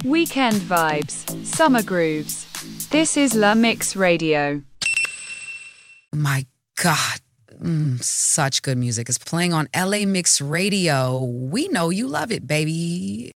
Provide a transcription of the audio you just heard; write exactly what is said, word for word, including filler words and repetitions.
Weekend vibes, summer grooves. This is La Mix Radio. My God, mm, such good music is playing on L A Mix Radio. We know you love it, baby.